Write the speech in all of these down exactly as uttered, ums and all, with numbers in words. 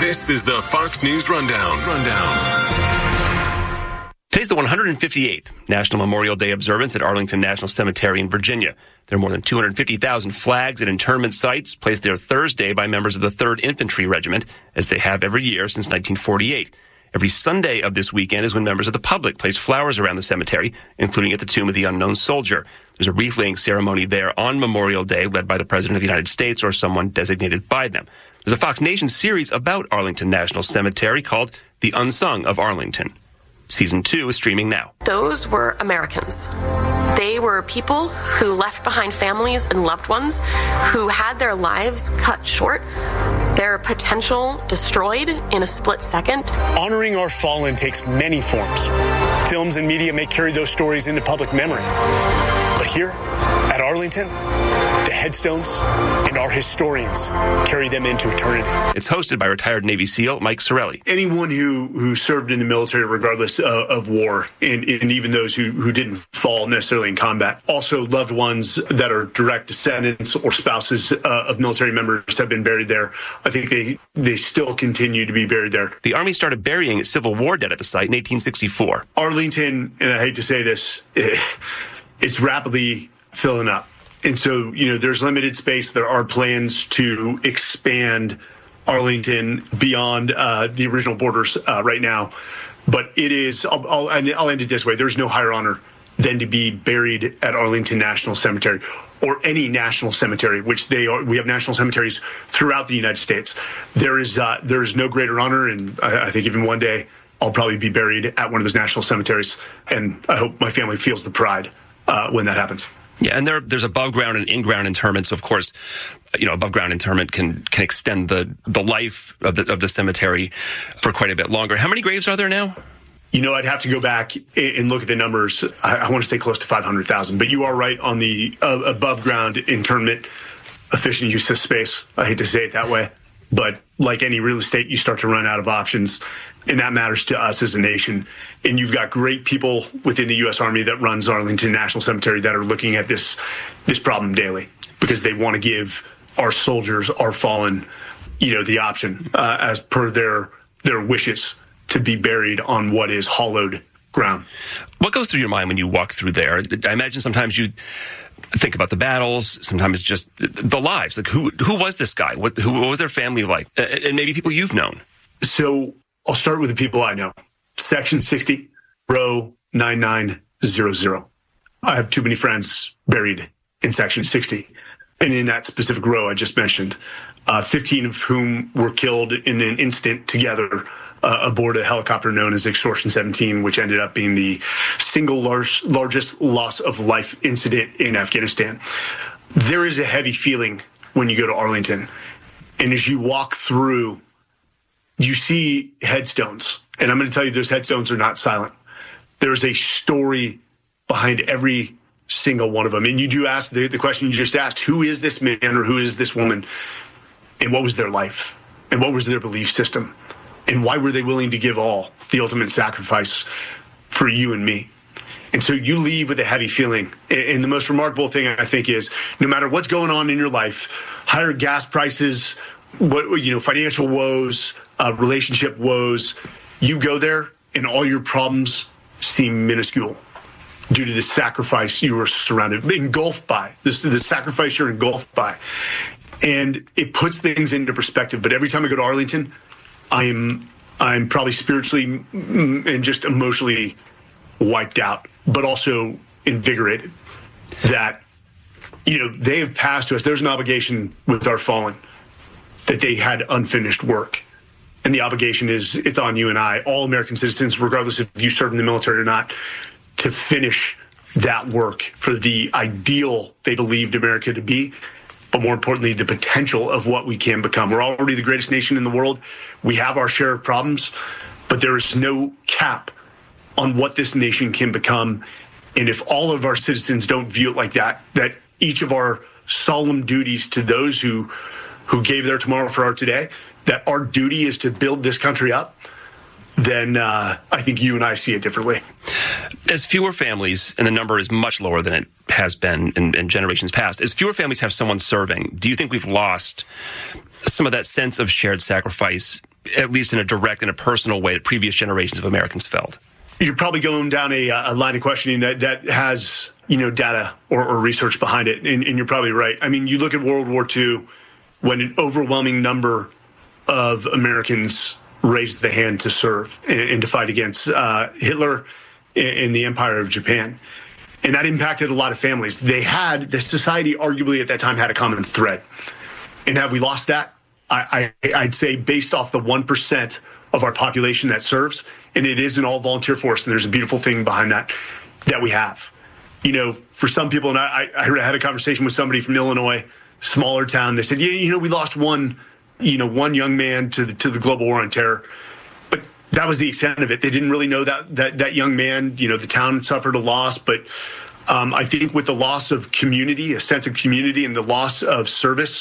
This is the Fox News Rundown. Rundown. Today's the one hundred fifty-eighth National Memorial Day observance at Arlington National Cemetery in Virginia. There are more than two hundred fifty thousand flags at internment sites placed there Thursday by members of the third Infantry Regiment, as they have every year since nineteen forty-eight. Every Sunday of this weekend is when members of the public place flowers around the cemetery, including at the tomb of the unknown soldier. There's a wreath-laying ceremony there on Memorial Day led by the President of the United States or someone designated by them. There's a Fox Nation series about Arlington National Cemetery called The Unsung of Arlington. Season two is streaming now. Those were Americans. They were people who left behind families and loved ones, who had their lives cut short, their potential destroyed in a split second. Honoring our fallen takes many forms. Films and media may carry those stories into public memory. But here at Arlington, the headstones and our historians carry them into eternity. It's hosted by retired Navy SEAL Mike Sorelli. Anyone who, who served in the military, regardless uh, of war, and, and even those who, who didn't fall necessarily in combat, also loved ones that are direct descendants or spouses uh, of military members have been buried there. I think they, they still continue to be buried there. The Army started burying its Civil War dead at the site in eighteen sixty-four. Arlington, and I hate to say this, it's rapidly filling up. And so, you know, there's limited space. There are plans to expand Arlington beyond uh, the original borders uh, right now. But it is, I'll, I'll, I'll end it this way. There's no higher honor than to be buried at Arlington National Cemetery or any national cemetery, which they are. We have national cemeteries throughout the United States. There is uh, there is no greater honor. And I, I think even one day I'll probably be buried at one of those national cemeteries. And I hope my family feels the pride uh, when that happens. Yeah, and there, there's above ground and in ground interments. Of course, you know, above ground interment can can extend the the life of the of the cemetery for quite a bit longer. How many graves are there now? You know, I'd have to go back and look at the numbers. I, I want to say close to five hundred thousand, but you are right on the uh, above ground interment, efficient use of space. I hate to say it that way, but like any real estate, you start to run out of options. And that matters to us as a nation. And you've got great people within the U S Army that runs Arlington National Cemetery that are looking at this this problem daily because they want to give our soldiers, our fallen, you know, the option uh, as per their their wishes to be buried on what is hallowed ground. What goes through your mind when you walk through there? I imagine sometimes you think about the battles, sometimes just the lives. Like, who who was this guy? What, who, what was their family like? And maybe people you've known. So I'll start with the people I know. Section sixty, row nine nine zero zero. I have too many friends buried in Section sixty. And in that specific row I just mentioned, uh, fifteen of whom were killed in an instant together uh, aboard a helicopter known as Extortion seventeen, which ended up being the single large, largest loss of life incident in Afghanistan. There is a heavy feeling when you go to Arlington. And as you walk through, you see headstones, and I'm going to tell you those headstones are not silent. There's a story behind every single one of them. And you do ask the, the question you just asked, who is this man or who is this woman? And what was their life? And what was their belief system? And why were they willing to give all, the ultimate sacrifice for you and me? And so you leave with a heavy feeling. And the most remarkable thing, I think, is no matter what's going on in your life, higher gas prices, what, you know, financial woes, uh, relationship woes, you go there and all your problems seem minuscule due to the sacrifice you were surrounded, engulfed by. This is the sacrifice you're engulfed by. And it puts things into perspective. But every time I go to Arlington, I'm I'm probably spiritually and just emotionally wiped out, but also invigorated that, you know, they have passed to us. There's an obligation with our fallen that they had unfinished work. And the obligation is, it's on you and I, all American citizens, regardless if you serve in the military or not, to finish that work for the ideal they believed America to be, but more importantly, the potential of what we can become. We're already the greatest nation in the world. We have our share of problems, but there is no cap on what this nation can become. And if all of our citizens don't view it like that, that each of our solemn duties to those who, who gave their tomorrow for our today, that our duty is to build this country up, then uh, I think you and I see it differently. As fewer families, and the number is much lower than it has been in, in generations past, as fewer families have someone serving, do you think we've lost some of that sense of shared sacrifice at least in a direct and a personal way, that previous generations of Americans felt? You're probably going down a, a line of questioning that, that has, you know, data or, or research behind it, and, and you're probably right. I mean, you look at World War Two, when an overwhelming number of Americans raised the hand to serve and, and to fight against uh, Hitler and the Empire of Japan. And that impacted a lot of families. They had, the society arguably at that time had a common thread. And have we lost that? I, I, I'd say based off the one percent of our population that serves, and it is an all-volunteer force, and there's a beautiful thing behind that, that we have. You know, for some people, and I, I had a conversation with somebody from Illinois, smaller town, they said, yeah, you know, we lost one, you know, one young man to the, to the global war on terror. But that was the extent of it. They didn't really know that that, that young man, you know, the town suffered a loss. But um, I think with the loss of community, a sense of community, and the loss of service,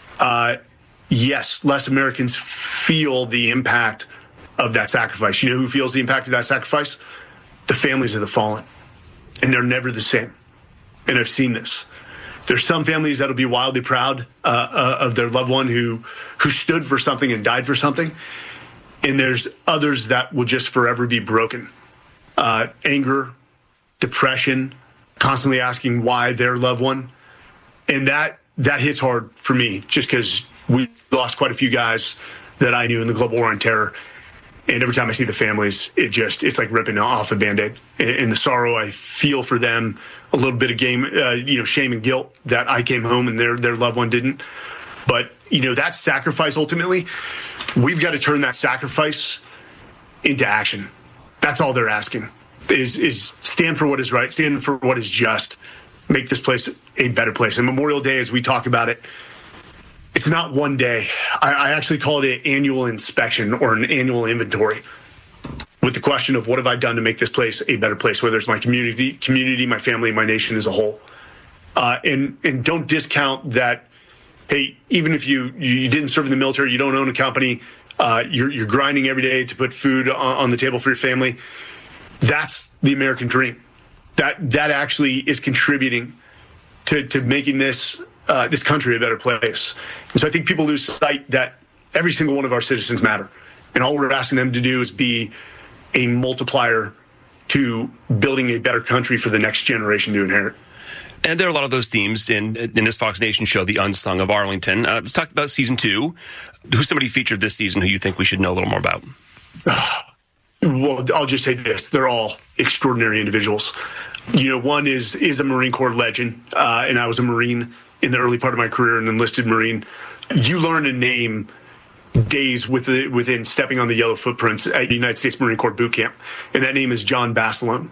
uh, yes, less Americans feel the impact of that sacrifice. You know who feels the impact of that sacrifice? The families of the fallen. And they're never the same. And I've seen this. There's some families that'll be wildly proud uh, uh, of their loved one who who stood for something and died for something. And there's others that will just forever be broken. Uh, anger, depression, constantly asking why their loved one. And that that hits hard for me, just because we lost quite a few guys that I knew in the global war on terror. And every time I see the families, it just, it's like ripping off a Band-Aid. And the sorrow I feel for them, a little bit of game, uh, you know, shame and guilt that I came home and their their loved one didn't. But, you know, that sacrifice, ultimately, we've got to turn that sacrifice into action. That's all they're asking, is is stand for what is right, stand for what is just, make this place a better place. And Memorial Day, as we talk about it, it's not one day. I, I actually call it an annual inspection or an annual inventory, with the question of what have I done to make this place a better place, whether it's my community, community, my family, my nation as a whole. Uh, and and don't discount that, hey, even if you, you didn't serve in the military, you don't own a company, uh, you're, you're grinding every day to put food on, on the table for your family. That's the American dream. That that actually is contributing to, to making this Uh, this country a better place. And so I think people lose sight that every single one of our citizens matter. And all we're asking them to do is be a multiplier to building a better country for the next generation to inherit. And there are a lot of those themes in in this Fox Nation show, The Unsung of Arlington. Uh, let's talk about season two. Who's somebody featured this season who you think we should know a little more about? Well, I'll just say this. They're all extraordinary individuals. You know, one is is a Marine Corps legend, uh, and I was a Marine in the early part of my career, an enlisted Marine. You learn a name days within, within stepping on the yellow footprints at United States Marine Corps boot camp, and that name is John Basilone.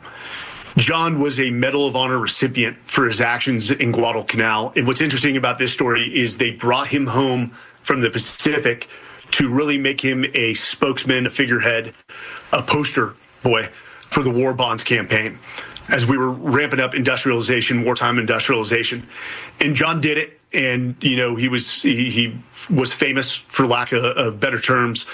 John was a Medal of Honor recipient for his actions in Guadalcanal. And what's interesting about this story is they brought him home from the Pacific to really make him a spokesman, a figurehead, a poster boy for the war bonds campaign, as we were ramping up industrialization, wartime industrialization. And John did it. And, you know, he was he, he was famous, for lack of, of better terms.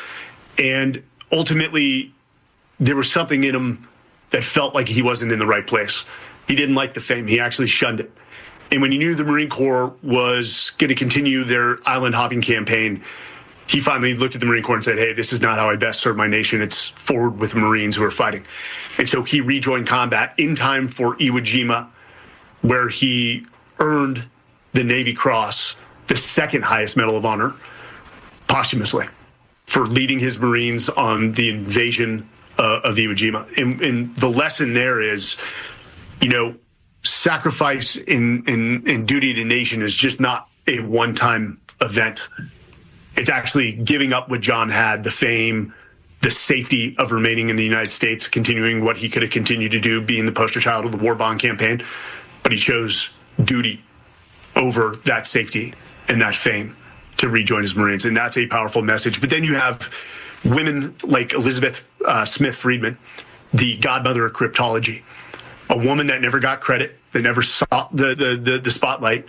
And ultimately, there was something in him that felt like he wasn't in the right place. He didn't like the fame. He actually shunned it. And when he knew the Marine Corps was going to continue their island hopping campaign, he finally looked at the Marine Corps and said, hey, this is not how I best serve my nation. It's forward with Marines who are fighting. And so he rejoined combat in time for Iwo Jima, where he earned the Navy Cross, the second highest Medal of Honor, posthumously, for leading his Marines on the invasion uh, of Iwo Jima. And, and the lesson there is, you know, sacrifice in, in, in duty to nation is just not a one-time event. It's actually giving up what John had, the fame, the safety of remaining in the United States, continuing what he could have continued to do, being the poster child of the war bond campaign. But he chose duty over that safety and that fame to rejoin his Marines. And that's a powerful message. But then you have women like Elizabeth uh, Smith Friedman, the godmother of cryptology, a woman that never got credit, that never saw the, the, the, the spotlight,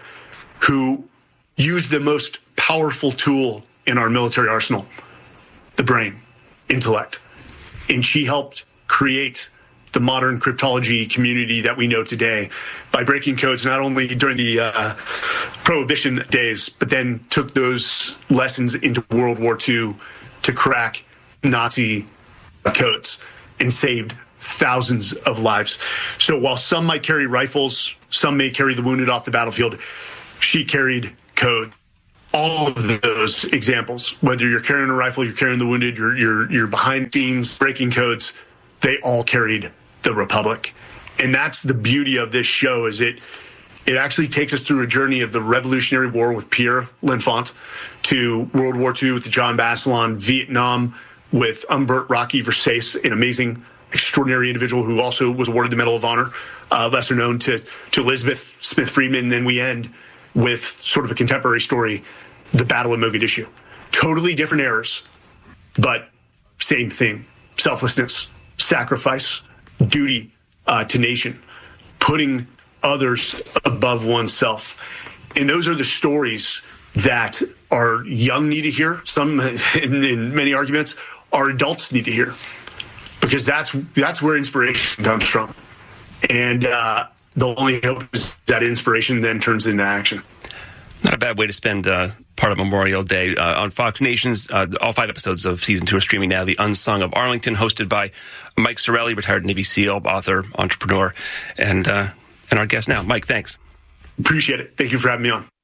who used the most powerful tool in our military arsenal, the brain, intellect. And she helped create the modern cryptology community that we know today by breaking codes not only during the uh, Prohibition days, but then took those lessons into World War Two to crack Nazi codes and saved thousands of lives. So while some might carry rifles, some may carry the wounded off the battlefield, she carried code. All of those examples, whether you're carrying a rifle, you're carrying the wounded, you're, you're, you're behind the scenes breaking codes, they all carried the Republic. And that's the beauty of this show, is it it actually takes us through a journey of the Revolutionary War with Pierre L'Enfant, to World War Two with John Basilon, Vietnam with Humbert Rocky Versace, an amazing, extraordinary individual who also was awarded the Medal of Honor, uh, lesser known to, to Elizabeth Smith Friedman. And then we end with sort of a contemporary story, the Battle of Mogadishu. Totally different eras, but same thing. Selflessness, sacrifice, duty uh, to nation, putting others above oneself. And those are the stories that our young need to hear. Some, in, in many arguments, our adults need to hear, because that's that's where inspiration comes from. And uh, the only hope is that inspiration then turns into action. Not a bad way to spend uh, part of Memorial Day. Uh, on Fox Nations, uh, all five episodes of season two are streaming now. The Unsung of Arlington, hosted by Mike Sorelli, retired Navy SEAL, author, entrepreneur, and uh, and our guest now. Mike, thanks. Appreciate it. Thank you for having me on.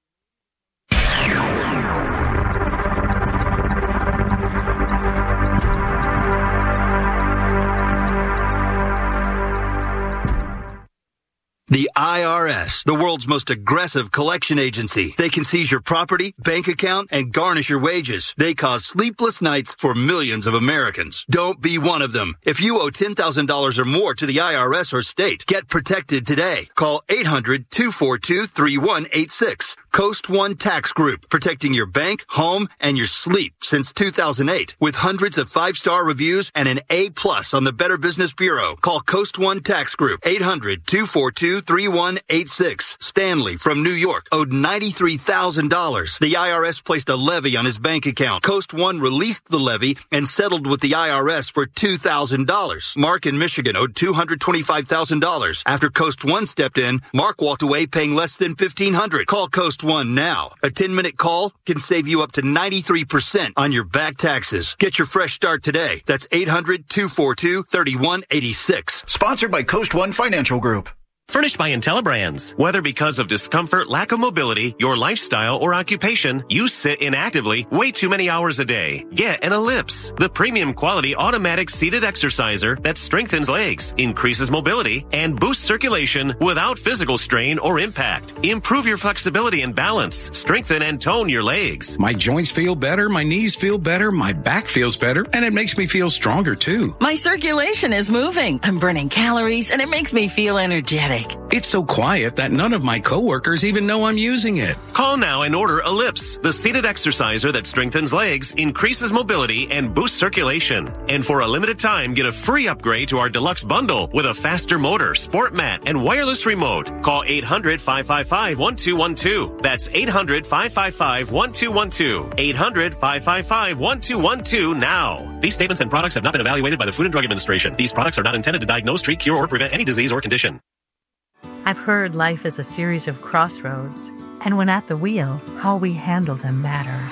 The I R S, the world's most aggressive collection agency. They can seize your property, bank account, and garnish your wages. They cause sleepless nights for millions of Americans. Don't be one of them. If you owe ten thousand dollars or more to the I R S or state, get protected today. Call eight hundred, two four two, three one eight six. Coast One Tax Group, protecting your bank, home, and your sleep since two thousand eight. With hundreds of five-star reviews and an A plus on the Better Business Bureau. Call Coast One Tax Group, eight hundred, two four two, three one eight six. Stanley from New York owed ninety-three thousand dollars. The I R S placed a levy on his bank account. Coast One released the levy and settled with the I R S for two thousand dollars. Mark in Michigan owed two hundred twenty-five thousand dollars. After Coast One stepped in, Mark walked away paying less than fifteen hundred dollars. Call Coast One now. A ten-minute call can save you up to ninety-three percent on your back taxes. Get your fresh start today. That's eight hundred, two four two, three one eight six. Sponsored by Coast One Financial Group. Furnished by IntelliBrands. Whether because of discomfort, lack of mobility, your lifestyle, or occupation, you sit inactively way too many hours a day. Get an Ellipse, the premium quality automatic seated exerciser that strengthens legs, increases mobility, and boosts circulation without physical strain or impact. Improve your flexibility and balance. Strengthen and tone your legs. My joints feel better, my knees feel better, my back feels better, and it makes me feel stronger too. My circulation is moving. I'm burning calories, and it makes me feel energetic. It's so quiet that none of my coworkers even know I'm using it. Call now and order Ellipse, the seated exerciser that strengthens legs, increases mobility, and boosts circulation. And for a limited time, get a free upgrade to our deluxe bundle with a faster motor, sport mat, and wireless remote. Call eight hundred, five five five, one two one two. That's eight hundred, five five five, one two one two. eight hundred, five five five, one two one two now. These statements and products have not been evaluated by the Food and Drug Administration. These products are not intended to diagnose, treat, cure, or prevent any disease or condition. I've heard life is a series of crossroads, and when at the wheel, how we handle them matters.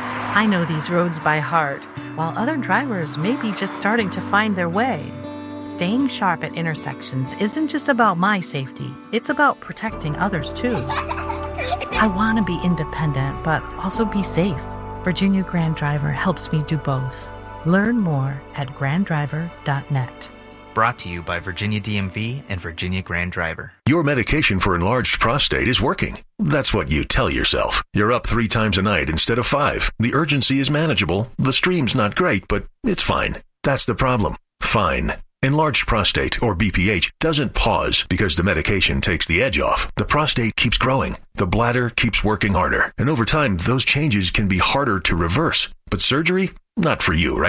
I know these roads by heart, while other drivers may be just starting to find their way. Staying sharp at intersections isn't just about my safety, it's about protecting others too. I want to be independent, but also be safe. Virginia Grand Driver helps me do both. Learn more at grand driver dot net. Brought to you by Virginia D M V and Virginia Grand Driver. Your medication for enlarged prostate is working. That's what you tell yourself. You're up three times a night instead of five. The urgency is manageable. The stream's not great, but it's fine. That's the problem. Fine. Enlarged prostate, or B P H, doesn't pause because the medication takes the edge off. The prostate keeps growing. The bladder keeps working harder. And over time, those changes can be harder to reverse. But surgery? Not for you, right?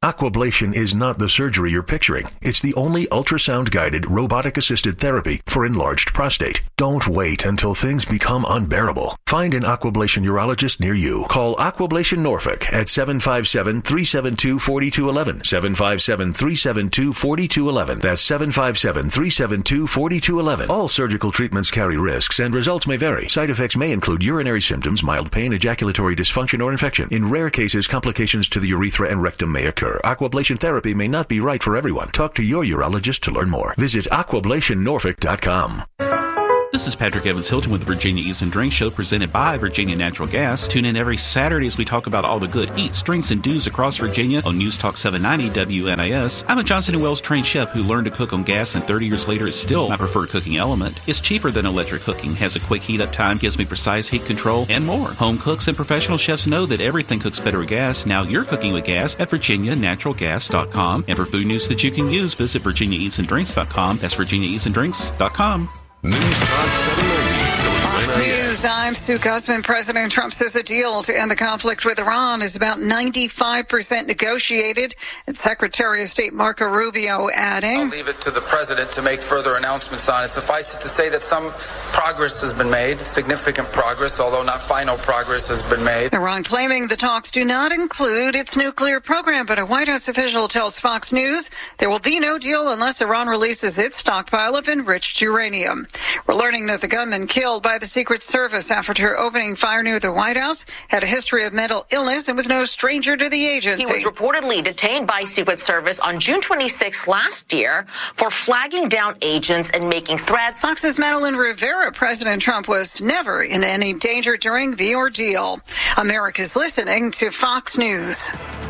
Aquablation is not the surgery you're picturing. It's the only ultrasound-guided, robotic-assisted therapy for enlarged prostate. Don't wait until things become unbearable. Find an Aquablation urologist near you. Call Aquablation Norfolk at seven five seven, three seven two, four two one one. seven five seven, three seven two, four two one one. That's seven five seven, three seven two, four two one one. All surgical treatments carry risks and results may vary. Side effects may include urinary symptoms, mild pain, ejaculatory dysfunction, or infection. In rare cases, complications to the urethra and rectum may occur. Aquablation therapy may not be right for everyone. Talk to your urologist to learn more. Visit aquablation norfolk dot com. This is Patrick Evans Hilton with the Virginia Eats and Drinks Show presented by Virginia Natural Gas. Tune in every Saturday as we talk about all the good eats, drinks, and do's across Virginia on News Talk seven ninety W N I S. I'm a Johnson and Wales trained chef who learned to cook on gas, and thirty years later it's still my preferred cooking element. It's cheaper than electric cooking, has a quick heat up time, gives me precise heat control, and more. Home cooks and professional chefs know that everything cooks better with gas. Now you're cooking with gas at virginia natural gas dot com. And for food news that you can use, visit virginia eats and drinks dot com. That's virginia eats and drinks dot com. News Talk seven ninety. Fox News, I'm Sue Guzman. President Trump says a deal to end the conflict with Iran is about ninety-five percent negotiated. And Secretary of State Marco Rubio adding, I'll leave it to the president to make further announcements on it. Suffice it to say that some progress has been made, significant progress, although not final progress has been made. Iran claiming the talks do not include its nuclear program, but a White House official tells Fox News there will be no deal unless Iran releases its stockpile of enriched uranium. We're learning that the gunman killed by the Secret Service after opening fire near the White House had a history of mental illness and was no stranger to the agency. He was reportedly detained by Secret Service on June twenty-sixth last year for flagging down agents and making threats. Fox's Madeline Rivera, President Trump was never in any danger during the ordeal. America's listening to Fox News.